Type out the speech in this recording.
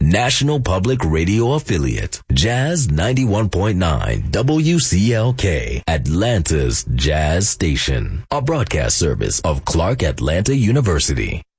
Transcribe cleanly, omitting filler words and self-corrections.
National Public Radio affiliate, Jazz 91.9 WCLK, Atlanta's Jazz Station, a broadcast service of Clark Atlanta University.